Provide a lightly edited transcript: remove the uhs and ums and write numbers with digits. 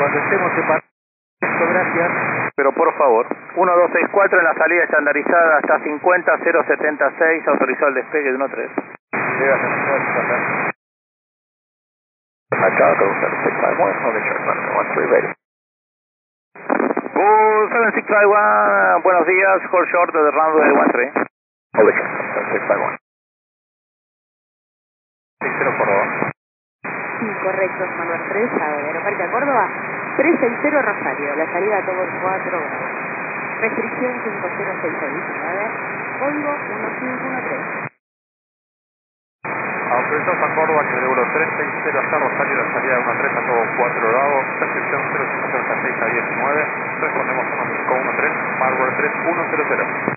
Cuando estemos separados, gracias. Pero por favor, 1264 en la salida estandarizada hasta 50076, autorizó el despegue de 13. Llega a 750. Chicago 7651, hold the short runway 13 ready. 7651, buenos días, hold short de runway 13. Hold the short, 7651. 60 Córdoba. Incorrecto, Manuel 3, Aeroparque Córdoba, 360 Rosario, la salida a todos 4 grados. Restricción 50619, código 1513. Autorizado San Córdoba, que de vuelo 360 hasta Rosario, la salida de 13 a todos 4 grados, restricción 0506 a 19, respondemos 1513, Marburg 3100.